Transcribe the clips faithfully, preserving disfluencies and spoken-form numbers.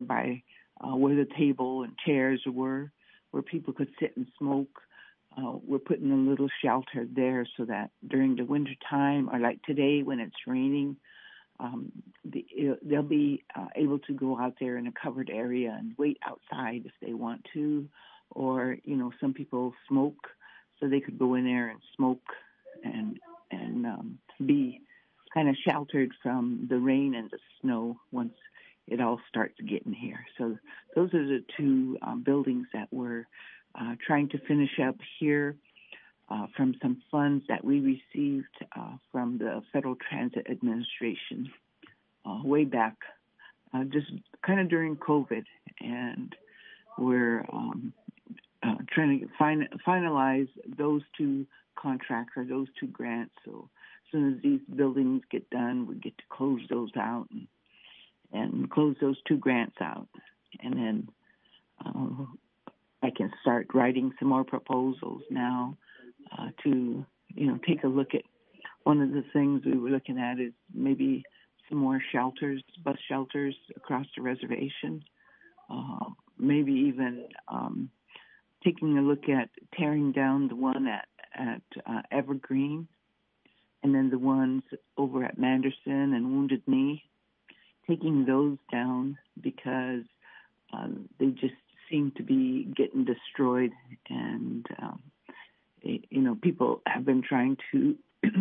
by uh, where the table and chairs were, where people could sit and smoke. Uh, we're putting a little shelter there so that during the winter time, or like today when it's raining, um, the, they'll be uh, able to go out there in a covered area and wait outside if they want to. Or, you know, some people smoke, so they could go in there and smoke and and um, be kind of sheltered from the rain and the snow once it all starts getting here. So those are the two um, buildings that we're uh, trying to finish up here uh, from some funds that we received uh, from the Federal Transit Administration uh, way back, uh, just kind of during COVID. And we're um, uh, trying to fin- finalize those two contracts or those two grants. So as soon as these buildings get done, we get to close those out and, and close those two grants out. And then uh, I can start writing some more proposals now uh, to, you know, take a look at one of the things we were looking at is maybe some more shelters, bus shelters across the reservation. Uh, maybe even um, taking a look at tearing down the one at, at uh, Evergreen, and then the ones over at Manderson and Wounded Knee, taking those down because um, they just seem to be getting destroyed. And, um, it, you know, people have been trying to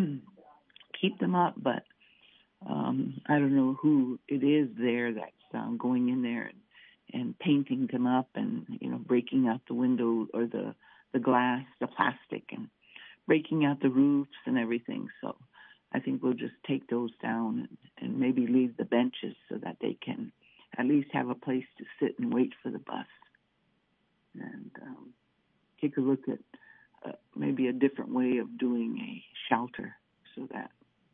keep them up, but um, I don't know who it is there that's um, going in there and, and painting them up and, you know, breaking out the window or the, the glass, the plastic, and breaking out the roofs and everything. So I think we'll just take those down and, and maybe leave the benches so that they can at least have a place to sit and wait for the bus. And um, take a look at uh, maybe a different way of doing a shelter so that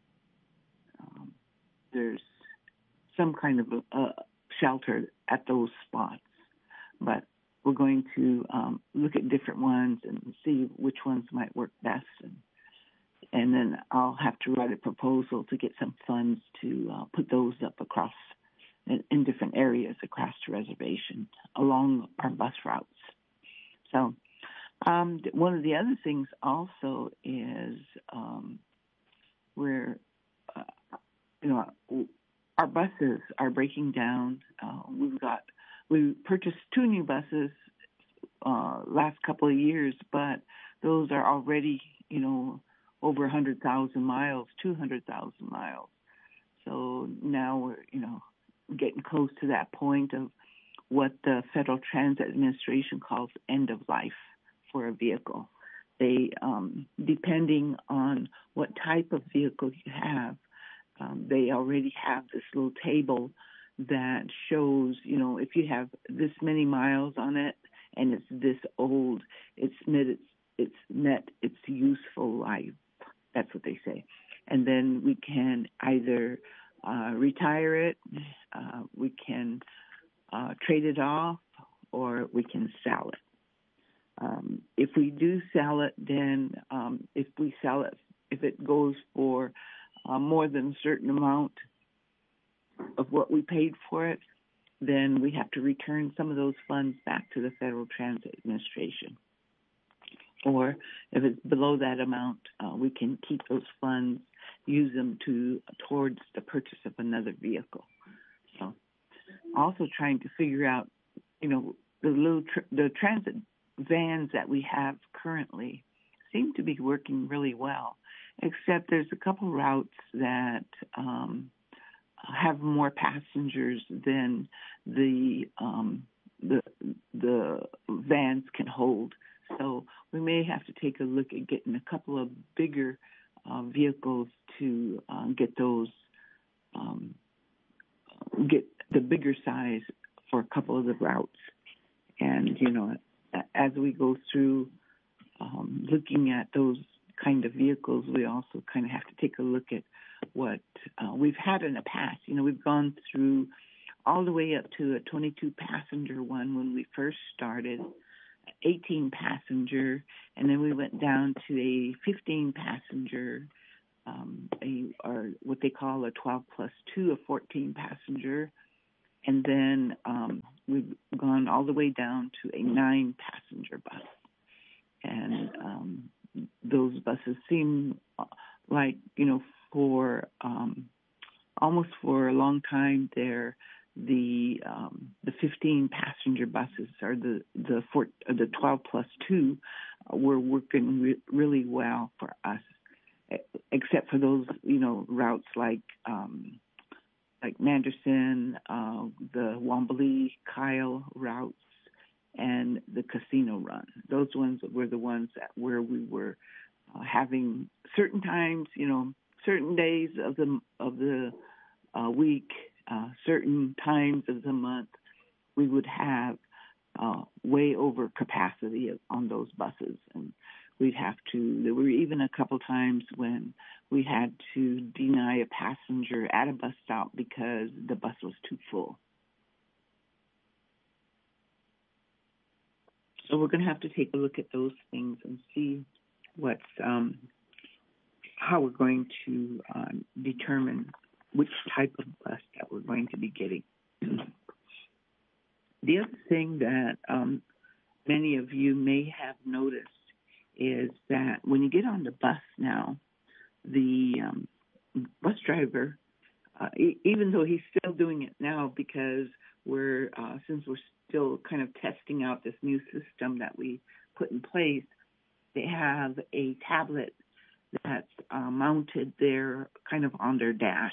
um, there's some kind of a, a shelter at those spots. But we're going to um, look at different ones and see which ones might work best. And, and then I'll have to write a proposal to get some funds to uh, put those up across in, in different areas across the reservation along our bus routes. So um, one of the other things also is um, we're, uh, you know, our buses are breaking down. Uh, we've got We purchased two new buses uh, last couple of years, but those are already, you know, over one hundred thousand miles, two hundred thousand miles. So now we're, you know, getting close to that point of what the Federal Transit Administration calls end of life for a vehicle. They, um, depending on what type of vehicle you have, um, they already have this little table that shows, you know, if you have this many miles on it and it's this old, it's met its, it's met its useful life. That's what they say. And then we can either uh, retire it, uh, we can uh, trade it off, or we can sell it. Um, if we do sell it, then um, if we sell it, if it goes for uh, more than a certain amount of what we paid for it, then we have to return some of those funds back to the Federal Transit Administration. Or if it's below that amount, uh, we can keep those funds, use them to towards the purchase of another vehicle. So also trying to figure out, you know, the little tr- the transit vans that we have currently seem to be working really well, except there's a couple routes that um, have more passengers than the um, the the vans can hold. So we may have to take a look at getting a couple of bigger uh, vehicles to uh, get those um, get the bigger size for a couple of the routes. And you know, as we go through um, looking at those kind of vehicles, we also kind of have to take a look at what uh, we've had in the past. You know, we've gone through all the way up to a twenty-two passenger one when we first started, eighteen passenger, and then we went down to a fifteen passenger, um, a, or what they call a twelve plus two, a fourteen passenger, and then um, all the way down to a nine-passenger bus. And um, those buses seem like, you know, for um, almost for a long time, they're the um, the fifteen-passenger buses or the the four, the twelve plus two were working re- really well for us, except for those, you know, routes like um, like Manderson, uh, the Wambelee, Kyle routes, and the Casino Run. Those ones were the ones that where we were uh, having certain times, you know, certain days of the of the uh, week, uh, certain times of the month, we would have uh, way over capacity on those buses, and we'd have to. There were even a couple times when we had to deny a passenger at a bus stop because the bus was too full. So we're going to have to take a look at those things and see what's um, how we're going to uh, determine which type of bus that we're going to be getting. The other thing that um, many of you may have noticed is that when you get on the bus now, the um, bus driver, uh, e- even though he's still doing it now because we're uh, since we're still kind of testing out this new system that we put in place, they have a tablet that's uh, mounted there kind of on their dash.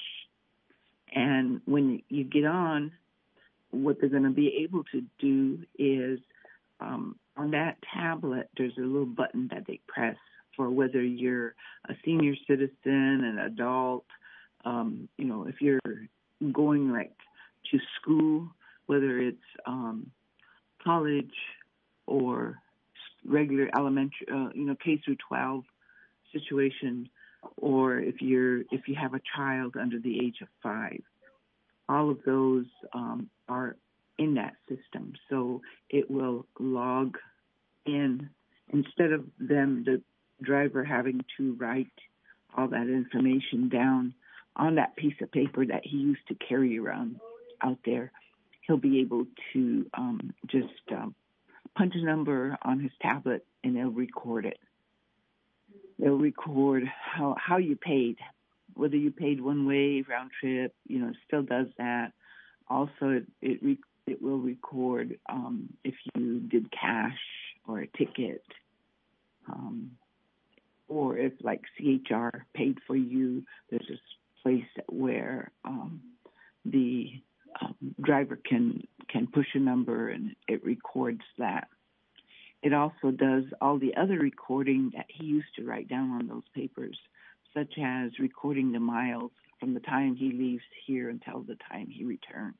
And when you get on, what they're going to be able to do is um, on that tablet, there's a little button that they press for whether you're a senior citizen, an adult, um, you know, if you're going like to school, whether it's um, college or regular elementary, uh, you know, K through twelve situation, or if you're if you have a child under the age of five. All of those um, are in that system, so it will log in instead of them, the driver, having to write all that information down on that piece of paper that he used to carry around out there. He'll be able to um, just um, punch a number on his tablet, and it'll record it. It'll record how, how you paid, whether you paid one way, round trip, you know, it still does that. Also, it it, re- it will record um, if you did cash or a ticket, um, or if, like, C H R paid for you. There's this place where um, the um, driver can, can push a number and it records that. It also does all the other recording that he used to write down on those papers, such as recording the miles from the time he leaves here until the time he returns.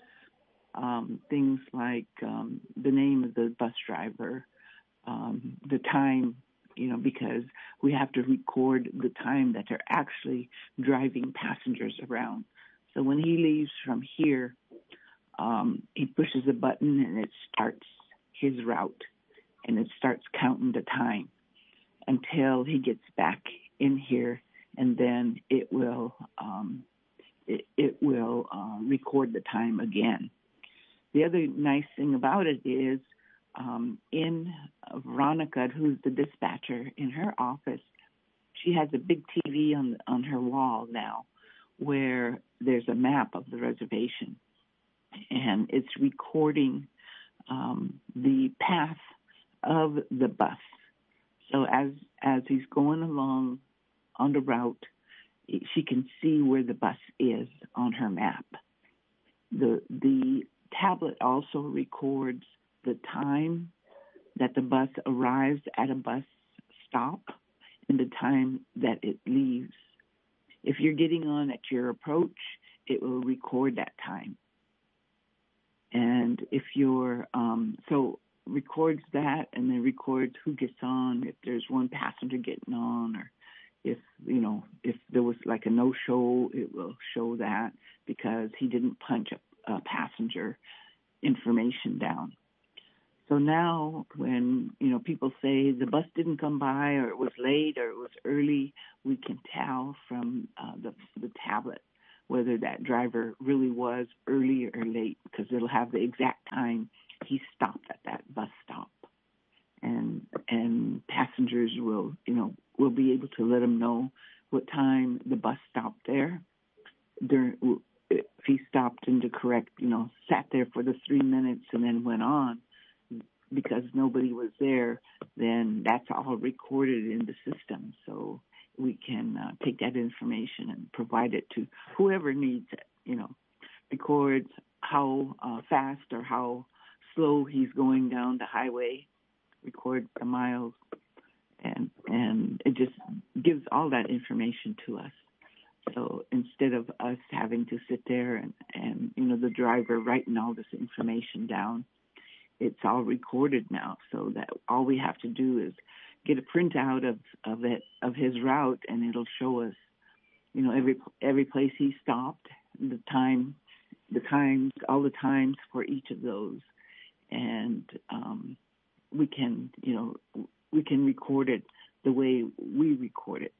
Um, things like um, the name of the bus driver, um, the time, you know, because we have to record the time that they're actually driving passengers around. So when he leaves from here, um, he pushes a button and it starts his route, and it starts counting the time until he gets back in here, and then it will um, it, it will uh, record the time again. The other nice thing about it is um, in Veronica, who's the dispatcher, in her office, she has a big T V on on her wall now where there's a map of the reservation, and it's recording um, the path of the bus. So as as he's going along on the route, she can see where the bus is on her map. The the tablet also records the time that the bus arrives at a bus stop and the time that it leaves. If you're getting on at your approach, it will record that time. And if you're um, so records that, and then records who gets on, if there's one passenger getting on, or if, you know, if there was like a no-show, it will show that because he didn't punch a, a passenger information down. So now when, you know, people say the bus didn't come by, or it was late, or it was early, we can tell from uh, the, the tablet whether that driver really was early or late, because it'll have the exact time he stopped at that bus stop, and and passengers will, you know, will be able to let him know what time the bus stopped there. During, if he stopped and to correct, you know, sat there for the three minutes and then went on because nobody was there, then that's all recorded in the system. So we can uh, take that information and provide it to whoever needs it, you know, records how uh, fast or how slow he's going down the highway, records the miles, and and it just gives all that information to us. So instead of us having to sit there and, and, you know, the driver writing all this information down, it's all recorded now, so that all we have to do is get a printout of, of it, of his route, and it'll show us, you know, every every place he stopped, the time, the times, all the times for each of those, and um, we can, you know, we can record it the way we record it.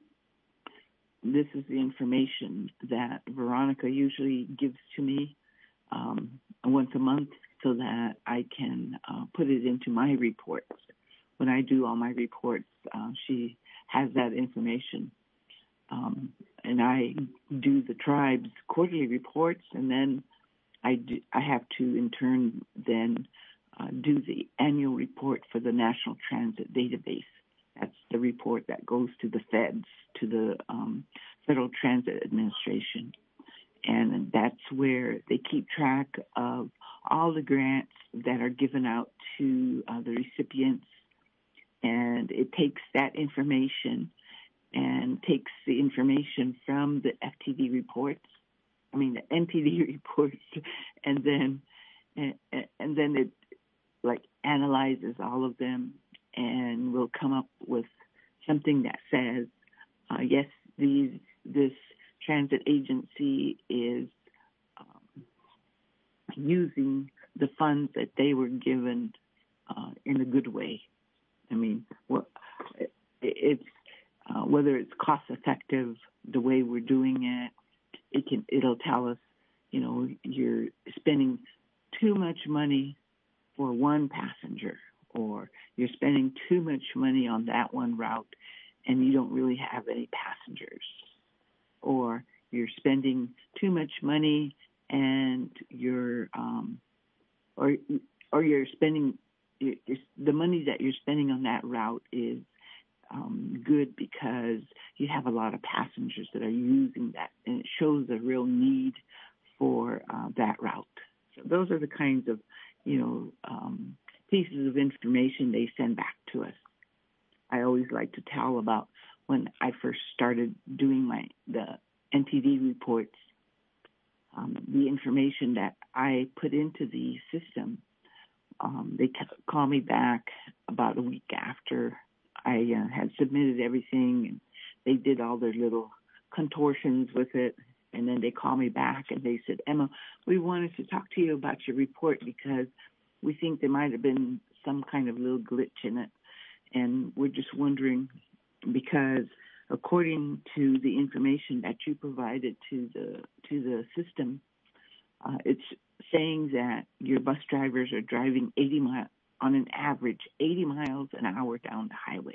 This is the information that Veronica usually gives to me um, once a month so that I can uh, put it into my reports. When I do all my reports, uh, she has that information. Um, and I do the tribe's quarterly reports, and then I, do, I have to, in turn, then uh, do the annual report for the National Transit Database. That's the report that goes to the feds, to the um, Federal Transit Administration. And that's where they keep track of all the grants that are given out to uh, the recipients. And it takes that information and takes the information from the F T D reports, I mean the N T D reports, and then and, and then it like analyzes all of them, and we'll come up with something that says, uh, yes, these, this transit agency is um, using the funds that they were given uh, in a good way. I mean, well, it, it's uh, whether it's cost effective the way we're doing it. It can it'll tell us, you know, you're spending too much money for one passenger, or you're spending too much money on that one route and you don't really have any passengers, or you're spending too much money and you're um, or or you're spending you're, the money that you're spending on that route is um, good because you have a lot of passengers that are using that, and it shows a real need for uh, that route. So those are the kinds of, you know, um, pieces of information they send back to us. I always like to tell about when I first started doing my the N T D reports, um, the information that I put into the system. Um, they call me back about a week after I uh, had submitted everything, and they did all their little contortions with it. And then they call me back and they said, Emma, we wanted to talk to you about your report because we think there might have been some kind of little glitch in it. And we're just wondering, because according to the information that you provided to the to the system, uh, it's saying that your bus drivers are driving eighty miles, on an average, eighty miles an hour down the highway.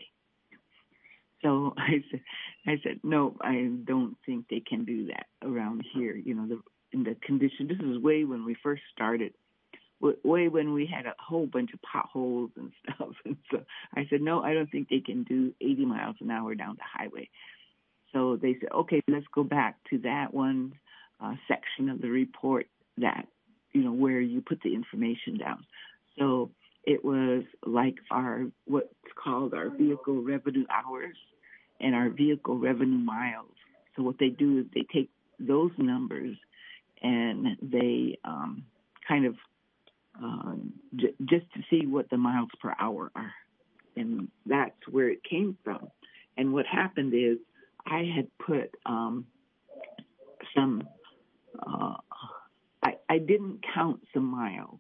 So I said, I said, no, I don't think they can do that around here. You know, the, in the condition, this is way when we first started, way when we had a whole bunch of potholes and stuff. And so I said, no, I don't think they can do eighty miles an hour down the highway. So they said, okay, let's go back to that one uh, section of the report that, you know, where you put the information down. So it was like our, what's called our vehicle revenue hours and our vehicle revenue miles. So what they do is they take those numbers and they um, kind of, uh, j- just to see what the miles per hour are. And that's where it came from. And what happened is I had put um, some, uh, I, I didn't count some miles.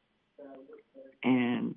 And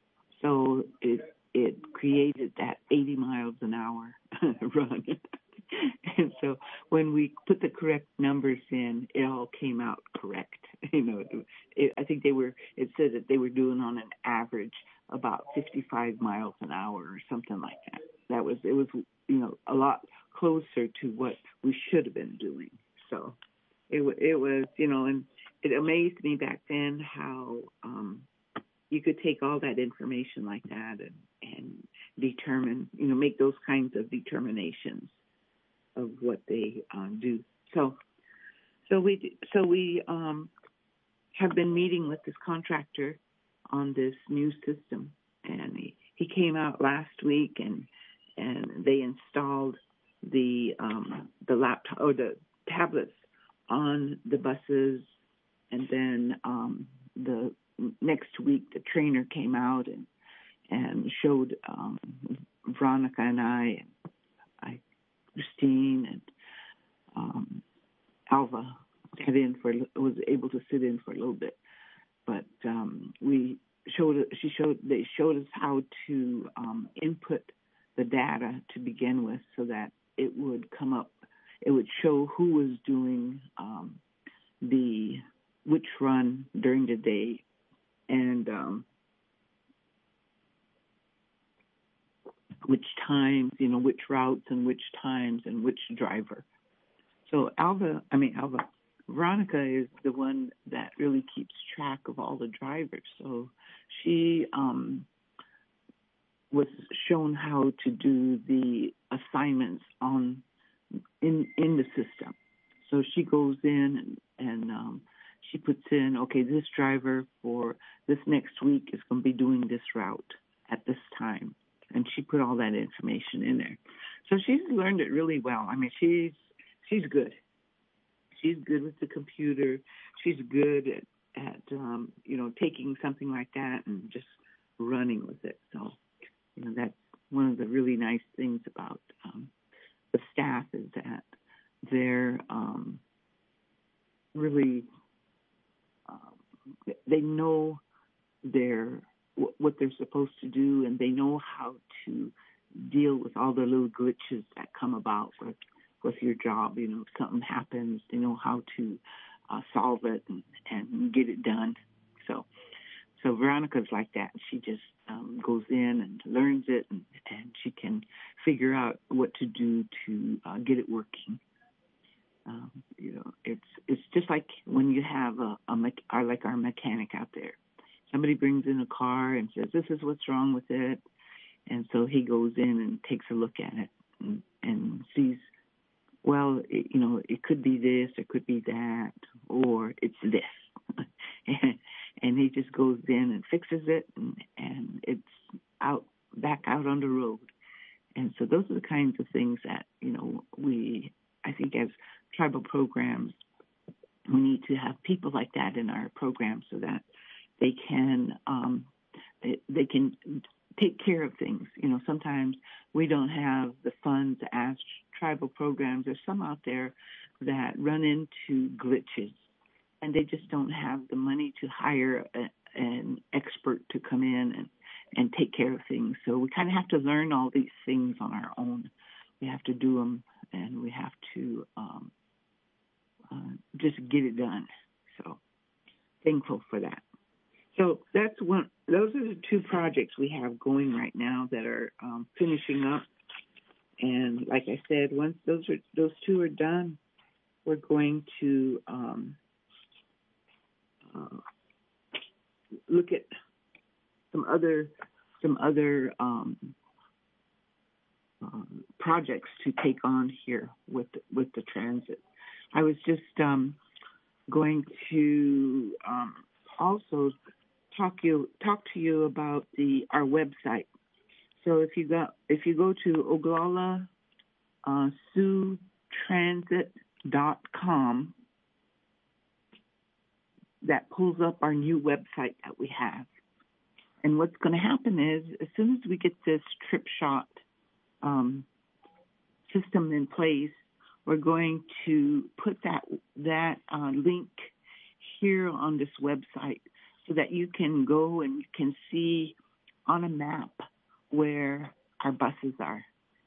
so it it created that eighty miles an hour run. And so when we put the correct numbers in, it all came out correct. You know, it, I think they were, it said that they were doing on an average about fifty-five miles an hour or something like that. That was, it was, you know, a lot closer to what we should have been doing. So it, it was, you know, and it amazed me back then how um, you could take all that information like that and, and determine, you know, make those kinds of determinations of what they um, do. So, so we, so we um, have been meeting with this contractor on this new system, and he, he came out last week, and and they installed the um, the laptop or the tablets on the buses, and then um, the next week the trainer came out and and showed um, Veronica and I, and I, Christine and um, Alva sat in for was able to sit in for a little bit, but um, we showed she showed they showed us how to um, input the data to begin with, so that it would come up, it would show who was doing um, the which run during the day, and um, which times, you know, which routes and which times and which driver. So Alva, I mean Alva, Veronica is the one that really keeps track of all the drivers. So she um, was shown how to do the assignments on in in the system. So she goes in and, and um, she puts in, okay, this driver for this next week is going to be doing this route at this time. And she put all that information in there. So she's learned it really well. I mean, she's she's good. She's good with the computer. She's good at, at um, you know, taking something like that and just running with it. So, you know, that's one of the really nice things about um, the staff, is that they're um, really, um, they know their what they're supposed to do, and they know how to deal with all the little glitches that come about with, with your job. You know, if something happens, they know how to uh, solve it and, and get it done. So, so Veronica's like that. She just um, goes in and learns it, and, and she can figure out what to do to uh, get it working. Um, you know, it's it's just like when you have a, a me- our, like our mechanic out there. Somebody brings in a car and says, this is what's wrong with it. And so he goes in and takes a look at it and, and sees, well, it, you know, it could be this, it could be that, or it's this. and, and he just goes in and fixes it, and, and it's out, back out on the road. And so those are the kinds of things that, you know, we, I think as tribal programs, we need to have people like that in our program, so that they can um, they, they can take care of things. You know, sometimes we don't have the funds as tribal programs. There's some out there that run into glitches, and they just don't have the money to hire a, an expert to come in and, and take care of things. So we kind of have to learn all these things on our own. We have to do them, and we have to um, uh, just get it done. So thankful for that. So that's one. Those are the two projects we have going right now that are um, finishing up. And like I said, once those are those two are done, we're going to um, uh, look at some other some other um, uh, projects to take on here with with the transit. I was just um, going to um, also talk you talk to you about the our website. So if you go if you go to Oglala uh, Sioux Transit dot com, that pulls up our new website that we have. And what's going to happen is, as soon as we get this trip shot um, system in place, we're going to put that that uh, link here on this website, so that you can go and you can see on a map where our buses are.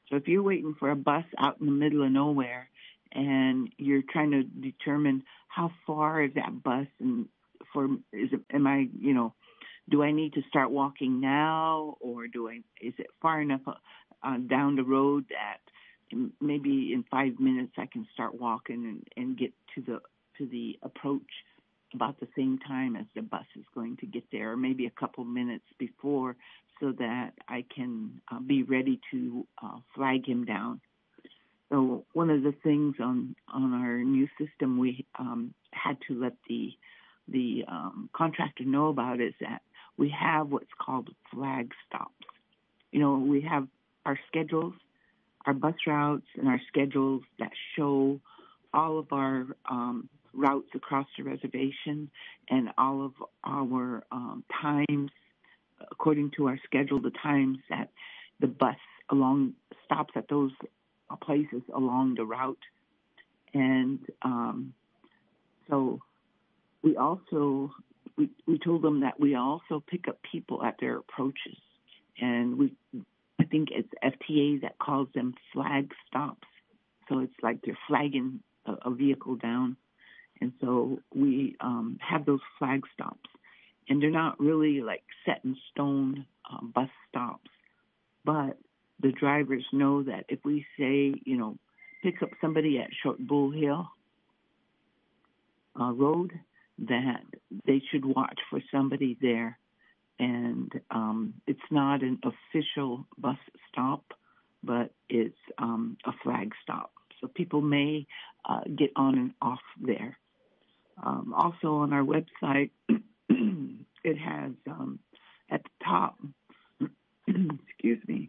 So if you're waiting for a bus out in the middle of nowhere and you're trying to determine how far is that bus and for is it am I, you know, do I need to start walking now, or do I is it far enough uh, down the road that maybe in five minutes I can start walking and, and get to the to the approach about the same time as the bus is going to get there, or maybe a couple minutes before, so that I can uh, be ready to uh, flag him down. So one of the things on, on our new system we um, had to let the the um, contractor know about is that we have what's called flag stops. You know, we have our schedules, our bus routes, and our schedules that show all of our um, routes across the reservation and all of our um, times, according to our schedule, the times that the bus along stops at those places along the route. And um, so we also, we, we told them that we also pick up people at their approaches. And we, I think it's F T A that calls them flag stops. So it's like they're flagging a, a vehicle down. And so we um, have those flag stops. And they're not really like set in stone um, bus stops. But the drivers know that if we say, you know, pick up somebody at Short Bull Hill uh, Road, that they should watch for somebody there. And um, it's not an official bus stop, but it's um, a flag stop. So people may uh, get on and off there. Um, also on our website, it has um, at the top, excuse me,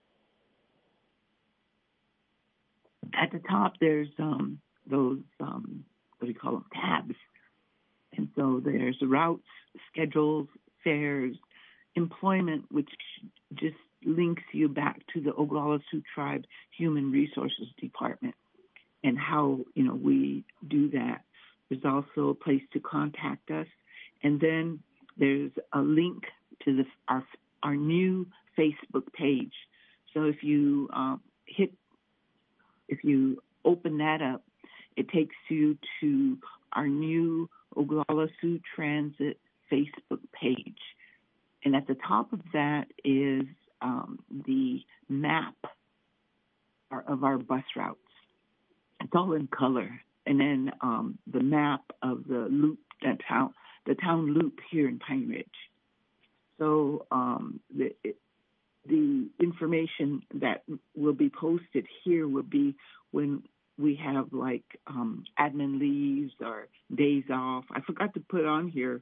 at the top there's um, those, um, what do you call them, tabs. And so there's routes, schedules, fares, employment, which just links you back to the Oglala Sioux Tribe Human Resources Department and how, you know, we do that. There's also a place to contact us. And then there's a link to the, our our new Facebook page. So if you uh, hit, if you open that up, it takes you to our new Oglala Sioux Transit Facebook page. And at the top of that is um, the map of our bus routes. It's all in color. And then um, the map of the loop, that town, the town loop here in Pine Ridge. So um, the, the information that will be posted here will be when we have like um, admin leaves or days off. I forgot to put on here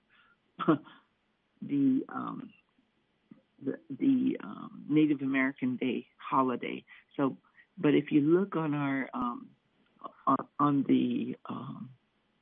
the um, the, the um, Native American Day holiday. So, but if you look on our um, on, on the um,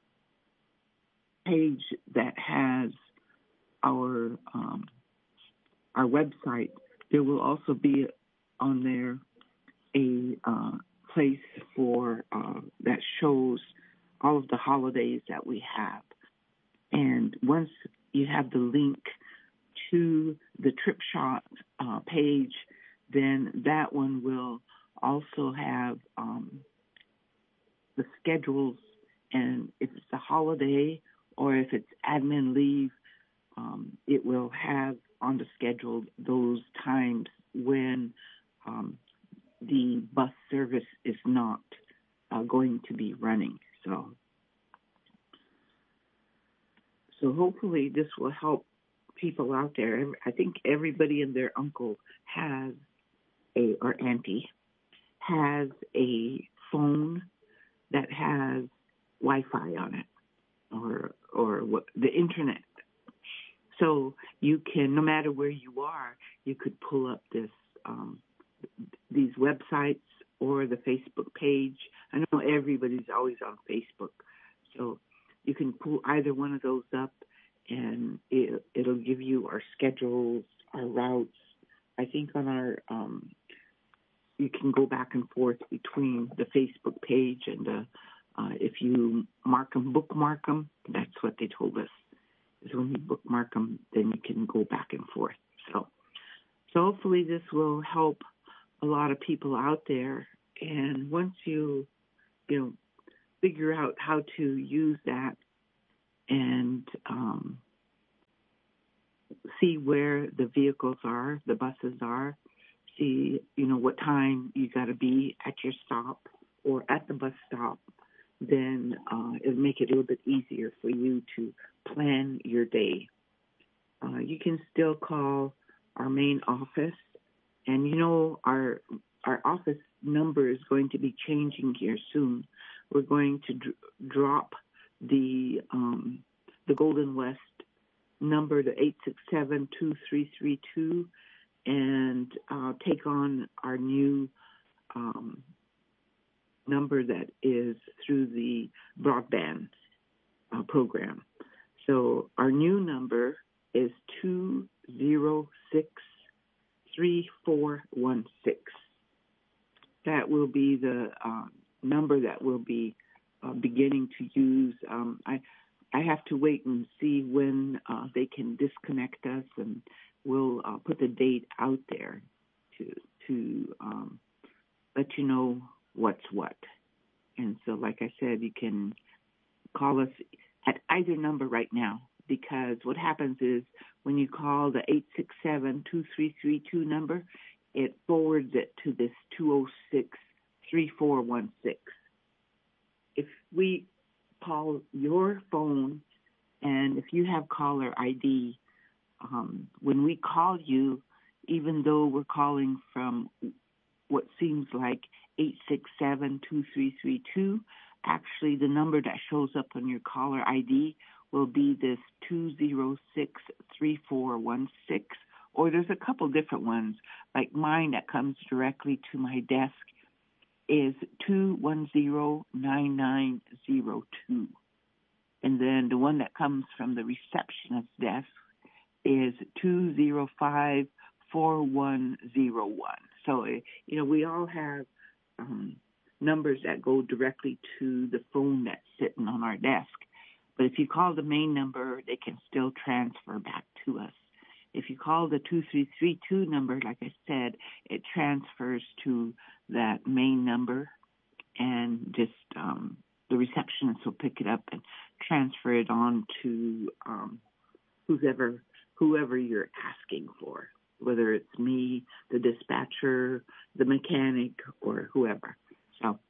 page that has our um, our website, there will also be on there a uh, place for uh, that shows all of the holidays that we have. And once you have the link to the Trip Shot uh, page, then that one will also have um, the schedules, and if it's a holiday or if it's admin leave, um, it will have on the schedule those times when um, the bus service is not uh, going to be running. So, so hopefully this will help people out there. I think everybody and their uncle has a, or auntie, has a phone that has Wi-Fi on it, or or what, the internet. So you can, no matter where you are, you could pull up this um, these websites or the Facebook page. I know everybody's always on Facebook, so you can pull either one of those up, and it, it'll give you our schedules, our routes. I think on our, um, you can go back and forth between the Facebook page and the, uh, if you mark them, bookmark them, that's what they told us. Is when you bookmark them, then you can go back and forth. So, so hopefully this will help a lot of people out there. And once you, you know, figure out how to use that and um, see where the vehicles are, the buses are, see, you know, what time you got to be at your stop or at the bus stop, then uh, it'll make it a little bit easier for you to plan your day. Uh, you can still call our main office, and you know our our office number is going to be changing here soon. We're going to dr- drop the um, the Golden West number to eight six seven, two three three two and uh, take on our new um, number that is through the broadband uh, program. So our new number is two zero six, three four one six. That will be the uh, number that we'll be uh, beginning to use. Um, I I have to wait and see when uh, they can disconnect us, and we'll uh, put the date out there to to um, let you know what's what. And so, like I said, you can call us at either number right now, because what happens is when you call the eight six seven, two three three two number, it forwards it to this two oh six, three four one six. If we call your phone and if you have caller I D, um, when we call you, even though we're calling from what seems like eight six seven, two three three two, actually the number that shows up on your caller I D will be this two zero six, three four one six, or there's a couple different ones. Like mine that comes directly to my desk is two one zero, nine nine zero two. And then the one that comes from the receptionist desk is two zero five, four one zero one. So, you know, we all have um, numbers that go directly to the phone that's sitting on our desk. But if you call the main number, they can still transfer back to us. If you call the two three three two number, like I said, it transfers to that main number, and just um, the receptionist will pick it up and transfer it on to um, whoever whoever you're asking for, whether it's me, the dispatcher, the mechanic, or whoever. So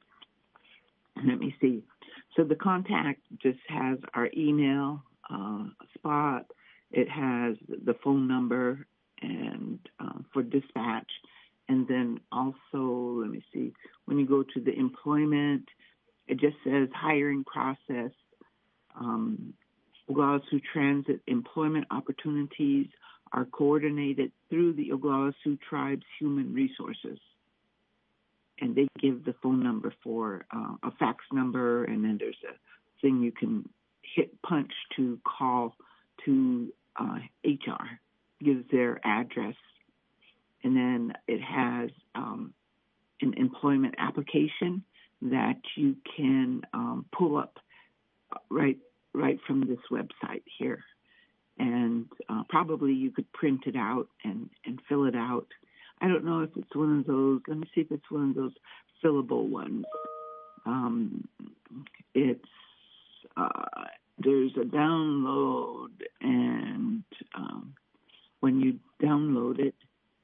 let me see. So the contact just has our email uh, spot. It has the phone number and uh, for dispatch. And then also, let me see, when you go to the employment, it just says hiring process, um, Oglala Sioux Transit employment opportunities are coordinated through the Oglala Sioux Tribe's Human Resources. And they give the phone number for uh, a fax number, and then there's a thing you can hit punch to call to uh, H R, gives their address. And then it has um, an employment application that you can um, pull up right right from this website here. And uh, probably you could print it out and, and fill it out. I don't know if it's one of those. Let me see if it's one of those fillable ones. Um, it's uh, there's a download, and um, when you download it,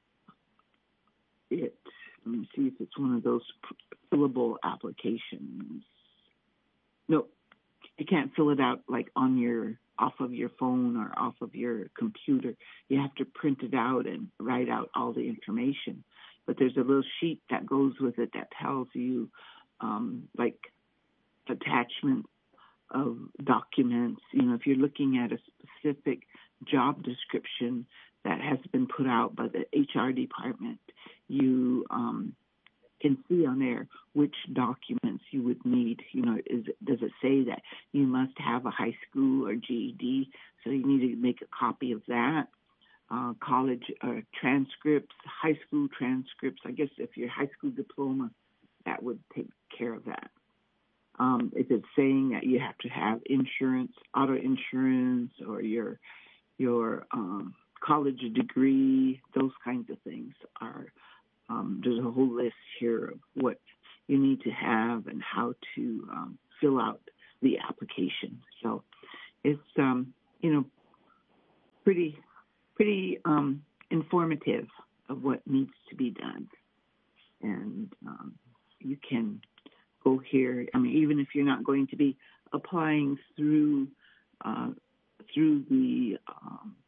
it let me see if it's one of those fillable applications. No, you can't fill it out like on your off of your phone or off of your computer. You have to print it out and write out all the information. But there's a little sheet that goes with it that tells you um, like attachment of documents. You know, if you're looking at a specific job description that has been put out by the H R department, you um, can see on there which documents you would need. You know, is does it say that you must have a high school or G E D? So you need to make a copy of that. Uh, college uh, transcripts, high school transcripts. I guess if your high school diploma, that would take care of that. Um, if it's saying that you have to have insurance, auto insurance, or your your um, college degree, those kinds of things are um, there's a whole list here of what you need to have and how to um, fill out the application. So it's, um, you know, pretty, pretty um, informative of what needs to be done. And um, you can go here. I mean, even if you're not going to be applying through uh, through the, um,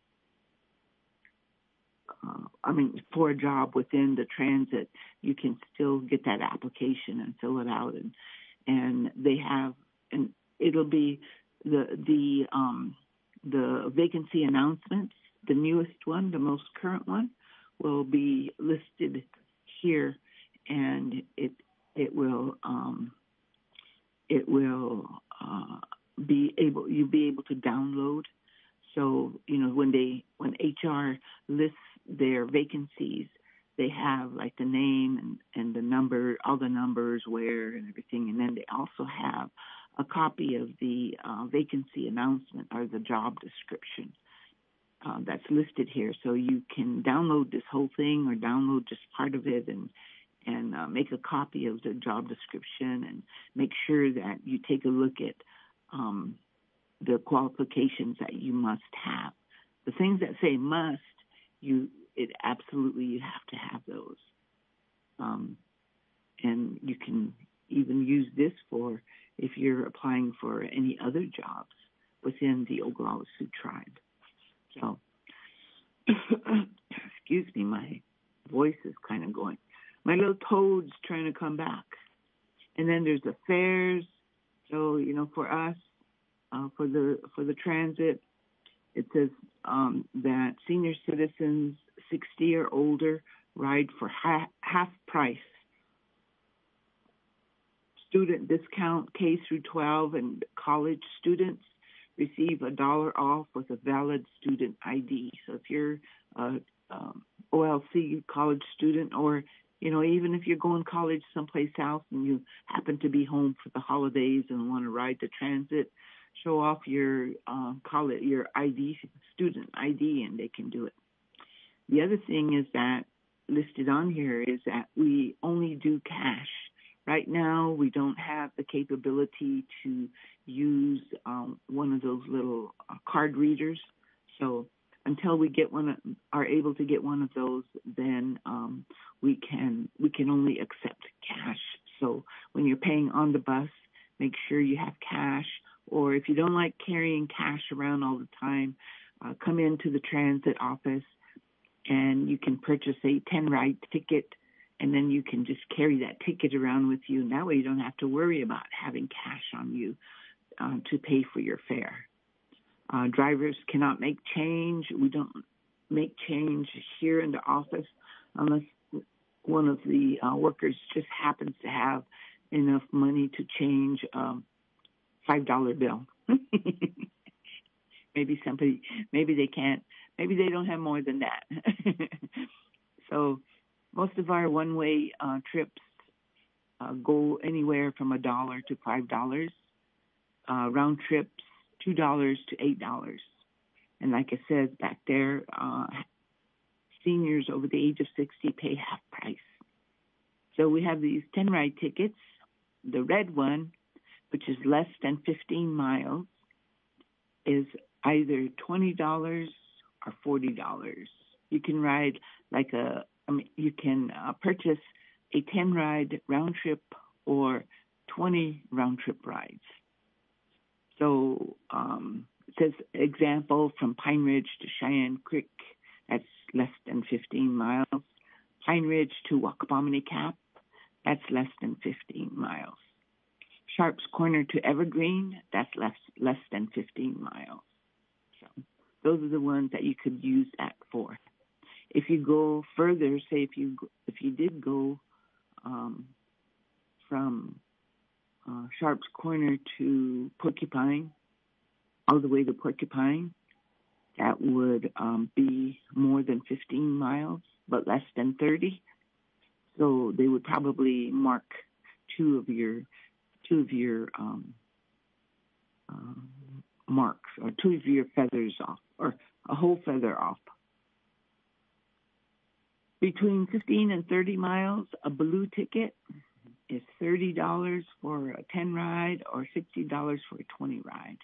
uh, I mean, for a job within the transit, you can still get that application and fill it out. And and they have, and it'll be the the um, the vacancy announcements, the newest one, the most current one, will be listed here, and it it will um, it will uh, be able you'll be able to download. So you know when they when H R lists their vacancies, they have like the name and, and the number, all the numbers, where, and everything, and then they also have a copy of the uh, vacancy announcement or the job description. Uh, that's listed here, so you can download this whole thing or download just part of it and and uh, make a copy of the job description and make sure that you take a look at um, the qualifications that you must have. The things that say must, you it absolutely you have to have those, um, and you can even use this for if you're applying for any other jobs within the Oglala Sioux tribe. So, excuse me, my voice is kind of going. My little toad's trying to come back. And then there's the fares. So, you know, for us, uh, for the for the transit, it says um, that senior citizens sixty or older ride for half, half price. Student discount K through twelve and college students receive a dollar off with a valid student I D. So if you're a um, O L C college student, or you know, even if you're going to college someplace else and you happen to be home for the holidays and want to ride the transit, show off your uh, college your I D, student I D, and they can do it. The other thing is that listed on here is that we only do cash. Right now, we don't have the capability to use um, one of those little uh, card readers. So until we get one, are able to get one of those, then um, we can we can only accept cash. So when you're paying on the bus, make sure you have cash. Or if you don't like carrying cash around all the time, uh, come into the transit office and you can purchase a ten-ride ticket. And then you can just carry that ticket around with you. And that way you don't have to worry about having cash on you uh, to pay for your fare. Uh, drivers cannot make change. We don't make change here in the office unless one of the uh, workers just happens to have enough money to change a um, five dollar bill. Maybe somebody, maybe they can't, maybe they don't have more than that. So most of our one-way uh, trips uh, go anywhere from a dollar to five dollars. Uh, round trips, two dollars to eight dollars. And like I said back there, uh, seniors over the age of sixty pay half price. So we have these ten-ride tickets. The red one, which is less than fifteen miles, is either twenty dollars or forty dollars. You can ride like a I mean, you can uh, purchase a ten-ride round trip or twenty round-trip rides. So um, it says, example, from Pine Ridge to Cheyenne Creek, that's less than fifteen miles. Pine Ridge to Wackabomini Cap, that's less than fifteen miles. Sharps Corner to Evergreen, that's less, less than fifteen miles. So those are the ones that you could use that for. If you go further, say if you if you did go um, from uh, Sharps Corner to Porcupine, all the way to Porcupine, that would um, be more than fifteen miles, but less than thirty. So they would probably mark two of your two of your um, uh, marks, or two of your feathers off, or a whole feather off. Between fifteen and thirty miles, a blue ticket is thirty dollars for a ten ride or sixty dollars for a twenty ride.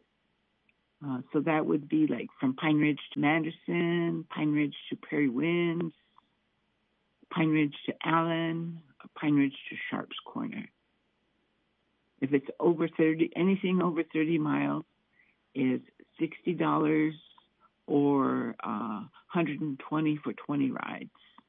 Uh, so that would be like from Pine Ridge to Manderson, Pine Ridge to Prairie Winds, Pine Ridge to Allen, Pine Ridge to Sharps Corner. If it's over thirty, anything over thirty miles is sixty dollars or uh, one hundred twenty for twenty rides.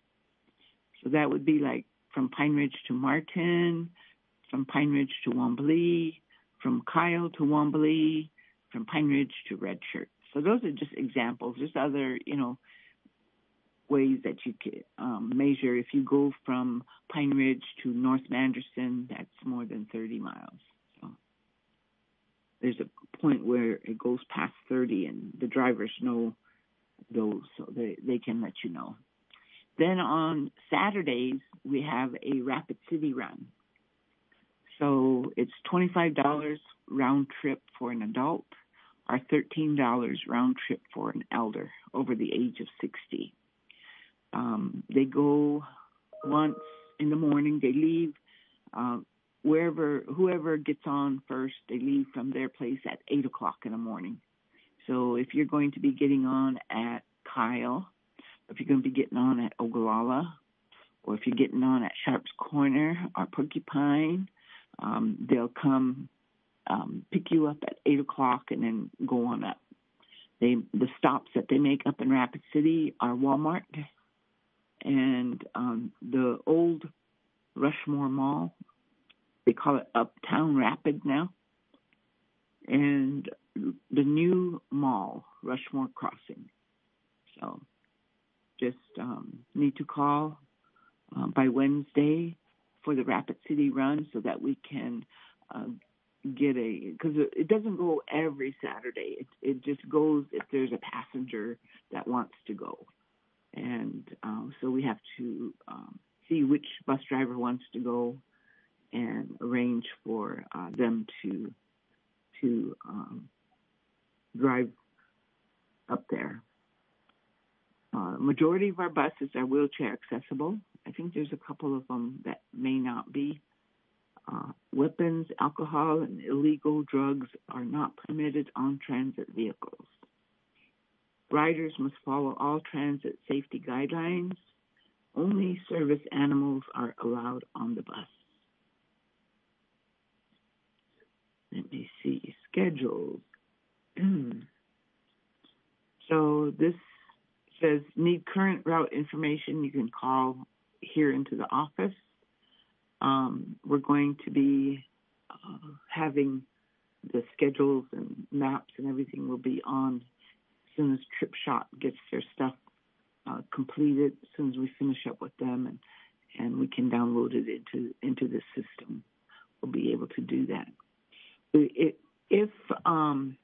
So that would be like from Pine Ridge to Martin, from Pine Ridge to Wombly, from Kyle to Wombly, from Pine Ridge to Red Shirt. So those are just examples. There's other, you know, ways that you can um, measure. If you go from Pine Ridge to North Manderson, that's more than thirty miles. So there's a point where it goes past thirty, and the drivers know those, so they, they can let you know. Then on Saturdays, we have a Rapid City run. So it's twenty-five dollars round trip for an adult or thirteen dollars round trip for an elder over the age of sixty. Um, they go once in the morning. They leave uh, wherever, whoever gets on first, they leave from their place at eight o'clock in the morning. So if you're going to be getting on at Kyle, if you're going to be getting on at Ogallala, or if you're getting on at Sharps Corner or Porcupine, um, they'll come um, pick you up at eight o'clock and then go on up. They, the stops that they make up in Rapid City are Walmart and um, the old Rushmore Mall. They call it Uptown Rapid now. And the new mall, Rushmore Crossing. So just um, need to call uh, by Wednesday for the Rapid City run so that we can uh, get a, because it doesn't go every Saturday. It, it just goes if there's a passenger that wants to go. And uh, so we have to um, see which bus driver wants to go and arrange for uh, them to to um, drive up there. Uh, majority of our buses are wheelchair accessible. I think there's a couple of them that may not be. Uh, weapons, alcohol, and illegal drugs are not permitted on transit vehicles. Riders must follow all transit safety guidelines. Only service animals are allowed on the bus. Let me see. Schedules. So this says, need current route information. You can call here into the office. Um, we're going to be uh, having the schedules and maps and everything will be on as soon as TripShot gets their stuff uh, completed, as soon as we finish up with them and, and we can download it into, into the system. We'll be able to do that. It, if um,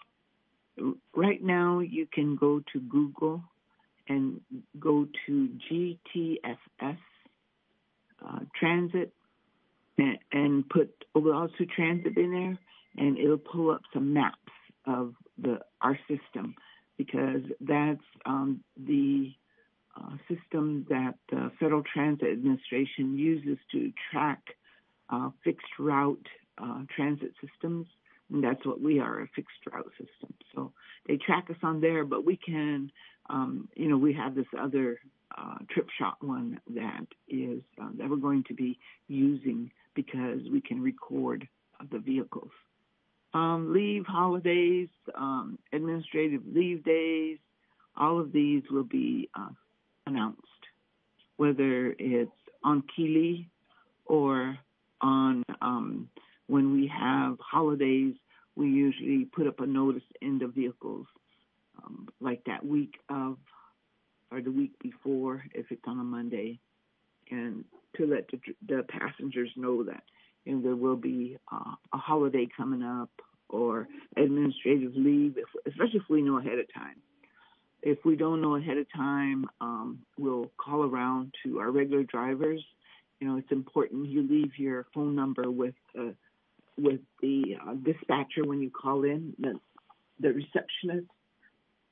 right now you can go to Google and go to G T S S uh, Transit and, and put Ogallala Transit in there, and it'll pull up some maps of the our system, because that's um, the uh, system that the Federal Transit Administration uses to track uh, fixed route uh, transit systems. And that's what we are, a fixed route system. So they track us on there, but we can, um, you know, we have this other uh, TripShot one that is uh, that we're going to be using because we can record uh, the vehicles. Um, leave holidays, um, administrative leave days, all of these will be uh, announced, whether it's on Keeley or on um, when we have holidays, we usually put up a notice in the vehicles, um, like that week of, or the week before, if it's on a Monday, and to let the, the passengers know that, you know, there will be uh, a holiday coming up or administrative leave, if, especially if we know ahead of time. If we don't know ahead of time, um, we'll call around to our regular drivers. You know, it's important you leave your phone number with uh, with the uh, dispatcher when you call in, the, the receptionist,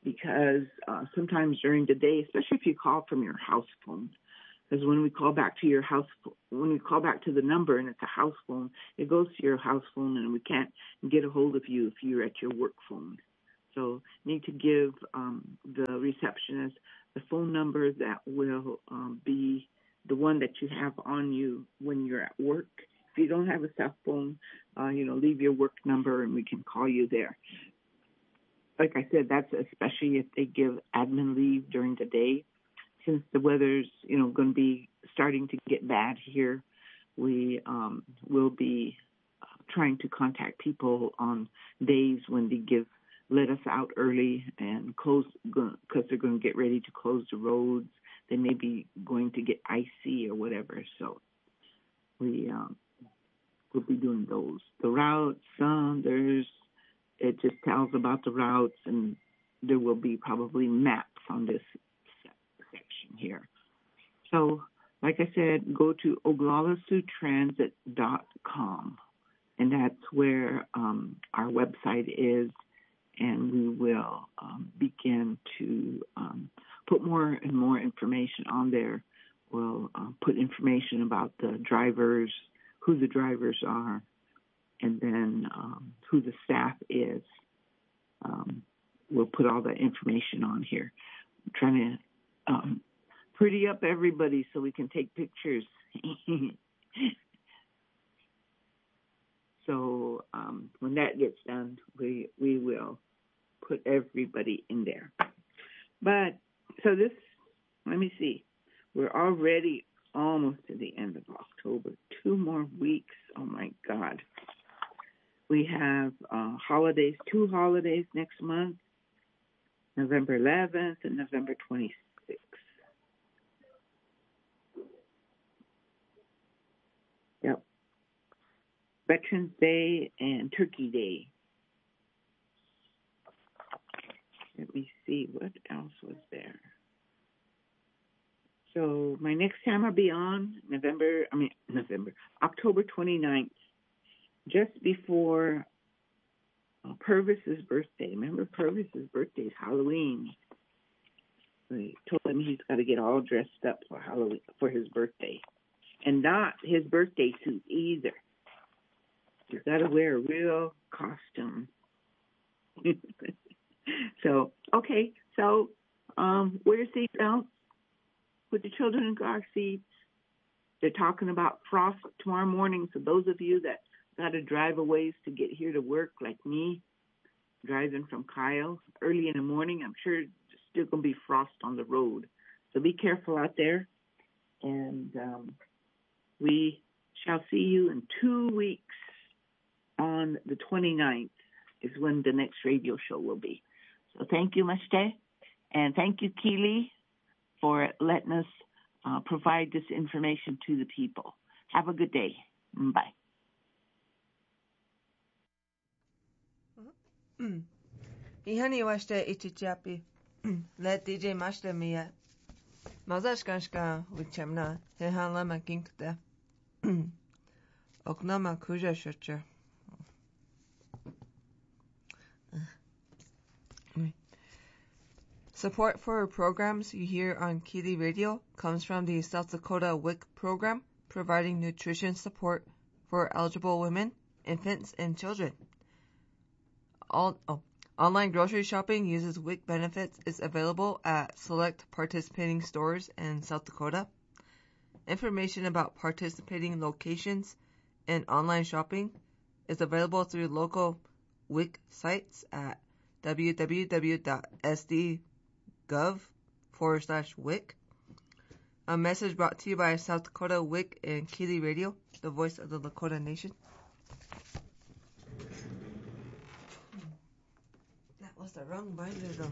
because uh, sometimes during the day, especially if you call from your house phone, because when we call back to your house, when we call back to the number and it's a house phone, it goes to your house phone and we can't get a hold of you if you're at your work phone. So you need to give um, the receptionist the phone number that will um, be the one that you have on you when you're at work. If you don't have a cell phone, uh, you know, leave your work number and we can call you there. Like I said, that's especially if they give admin leave during the day. Since the weather's, you know, going to be starting to get bad here, we um, will be uh, trying to contact people on days when they give let us out early and close, because they're going to get ready to close the roads. They may be going to get icy or whatever. So we um, will be doing those. The routes, um, there's, it just tells about the routes, and there will be probably maps on this section here. So, like I said, go to oglala sioux transit dot com, and that's where um, our website is, and we will um, begin to um, put more and more information on there. We'll uh, put information about the drivers, who the drivers are, and then um, who the staff is. Um, we'll put all that information on here. I'm trying to um, pretty up everybody so we can take pictures. So um, when that gets done, we we will put everybody in there. But so this, let me see. We're already almost to the end of October. Two more weeks. Oh my God. We have uh, holidays, two holidays next month, November eleventh and November twenty-sixth. Yep. Veterans Day and Turkey Day. Let me see, what else was there? So my next time I'll be on November, I mean, November, October twenty-ninth, just before uh, Purvis's birthday. Remember, Purvis's birthday is Halloween. I told him he's got to get all dressed up for Halloween, for his birthday. And not his birthday suit either. He's got to wear a real costume. So, okay, so um, wear your seatbelt. Put the children in car seats. They're talking about frost tomorrow morning. So those of you that got to drive a ways to get here to work, like me, driving from Kyle early in the morning, I'm sure there's still going to be frost on the road. So be careful out there. And um, we shall see you in two weeks on the twenty-ninth is when the next radio show will be. So thank you, Mashte. And thank you, Keely, for letting us uh, provide this information to the people. Have a good day. Bye. Ihani washte ichichapi. Let D J mashte mia. Mazashkanshka wichemna. Hehan lama kinkta. Oknama kuja shutcher. Support for programs you hear on Keely Radio comes from the South Dakota W I C program, providing nutrition support for eligible women, infants, and children. All, oh, online grocery shopping uses W I C benefits is available at select participating stores in South Dakota. Information about participating locations and online shopping is available through local W I C sites at www.sd.gov forward slash W I C. A message brought to you by South Dakota W I C and Keely Radio, the voice of the Lakota Nation. That was the wrong binder though.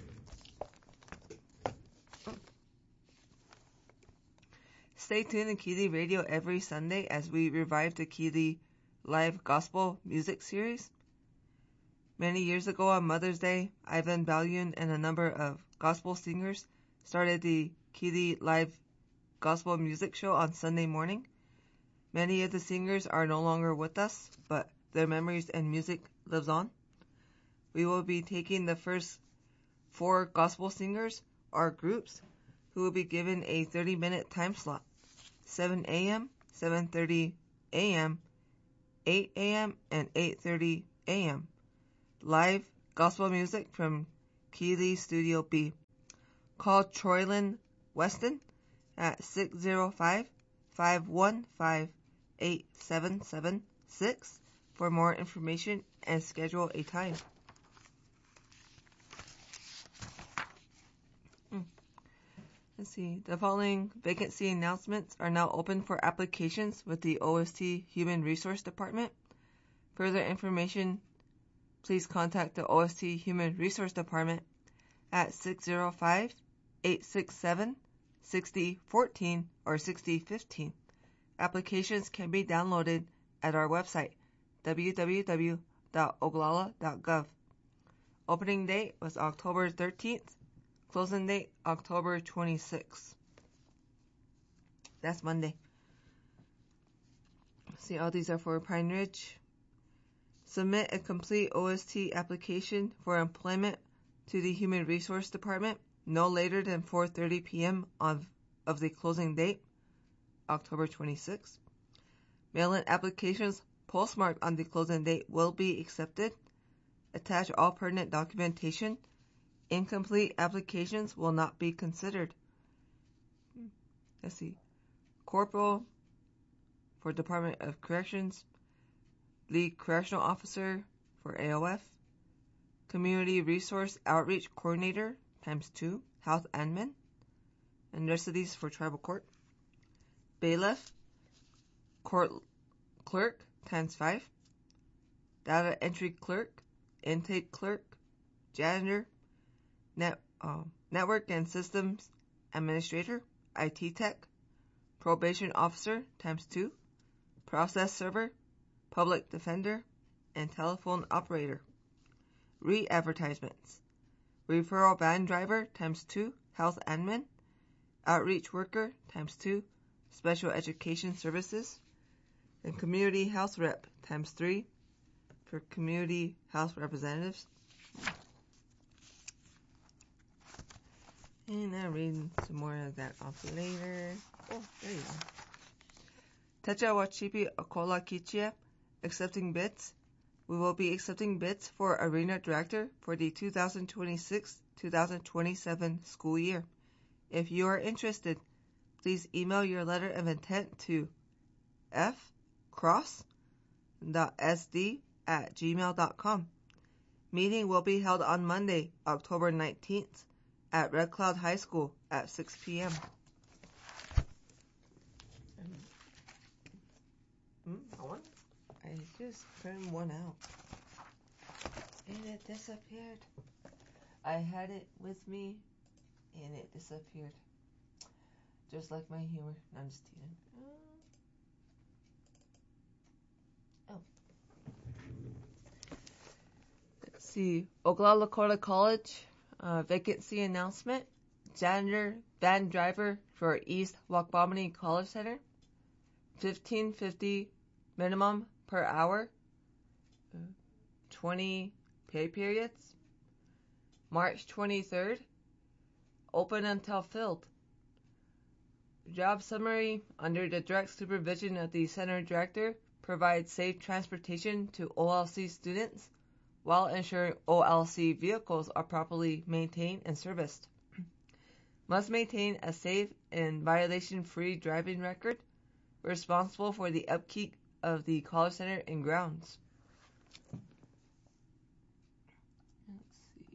Stay tuned to Keely Radio every Sunday as we revive the Keely Live Gospel Music Series. Many years ago on Mother's Day, Ivan Balyun and a number of gospel singers started the Keely Live Gospel Music Show on Sunday morning. Many of the singers are no longer with us, but their memories and music lives on. We will be taking the first four gospel singers or groups who will be given a thirty-minute time slot, seven a.m., seven thirty a.m., eight a.m., and eight thirty a.m. Live gospel music from Keeley Studio B. Call Troylyn Weston at six oh five, five one five, eight seven seven six for more information and schedule a time. Hmm. Let's see. The following vacancy announcements are now open for applications with the O S T Human Resource Department. Further information, please contact the O S T Human Resource Department at six oh five, eight six seven, six oh one four or six oh one five. Applications can be downloaded at our website, w w w dot oglala dot gov. Opening date was October thirteenth. Closing date, October twenty-sixth. That's Monday. See, all these are for Pine Ridge. Submit a complete O S T application for employment to the Human Resource Department no later than four thirty p.m. of, of the closing date, October twenty-sixth. Mail-in applications postmarked on the closing date will be accepted. Attach all pertinent documentation. Incomplete applications will not be considered. Let's see. Corporal for Department of Corrections. Lead Correctional Officer for A O F. Community Resource Outreach Coordinator times two, Health Admin. And the rest of these for Tribal Court. Bailiff, Court Clerk times five. Data Entry Clerk, Intake Clerk, Janitor, Net, uh, Network and Systems Administrator, I T Tech, Probation Officer times two, Process Server, Public Defender, and Telephone Operator. Re-advertisements. Referral Van Driver times two, Health Admin, Outreach Worker times two, Special Education Services, and Community Health Rep times three for Community Health Representatives. And I'll read some more of that off later. Oh, there you go. Techa Wachipi Okola Kichia, accepting bids. We will be accepting bids for Arena Director for the two thousand twenty-six two thousand twenty-seven school year. If you are interested, please email your letter of intent to f cross dot s d at gmail dot com. Meeting will be held on Monday, October nineteenth at Red Cloud High School at six p.m. I just turned one out. And it disappeared. I had it with me, and it disappeared. Just like my humor. No, I'm just teasing. Oh. Let's see. Oglala Lakota College uh, vacancy announcement. Janitor van driver for East Wakbamani College Center. fifteen fifty minimum per hour. twenty pay periods. March twenty-third. Open until filled. Job summary. Under the direct supervision of the center director, provide safe transportation to O L C students while ensuring O L C vehicles are properly maintained and serviced. Must maintain a safe and violation-free driving record. Responsible for the upkeep of the college center and grounds. Let's see.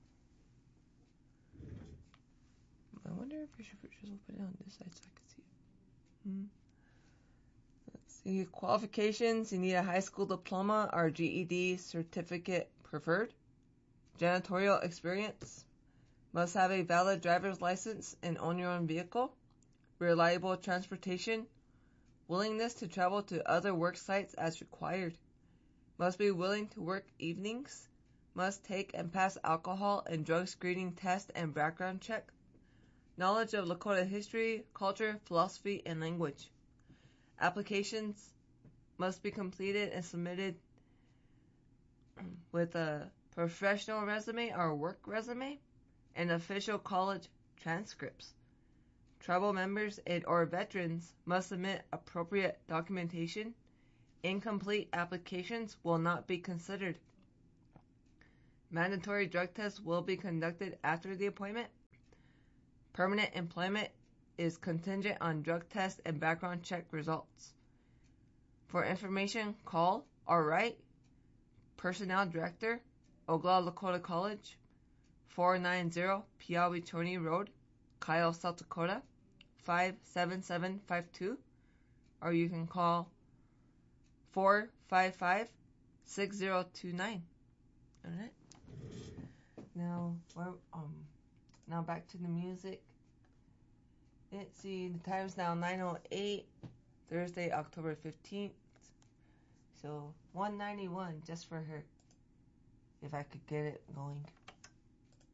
I wonder if I should just put it on this side so I can see it. Hmm. Let's see. Qualifications. You need a high school diploma or G E D certificate preferred. Janitorial experience. Must have a valid driver's license and own your own vehicle. Reliable transportation. Willingness to travel to other work sites as required. Must be willing to work evenings. Must take and pass alcohol and drug screening test and background check. Knowledge of Lakota history, culture, philosophy, and language. Applications must be completed and submitted with a professional resume or work resume. and official college transcripts. Tribal members and or veterans must submit appropriate documentation. Incomplete applications will not be considered. Mandatory drug tests will be conducted after the appointment. Permanent employment is contingent on drug test and background check results. For information, call or write Personnel Director, Oglala Lakota College, four ninety Piawichoni Road, Kyle, South Dakota, five seven seven five two, or you can call four five five, six zero two nine. Alright. Now, we're, um, now back to the music. Let's see, the time's now nine oh eight, Thursday, October fifteenth. So, one ninety-one just for her, if I could get it going.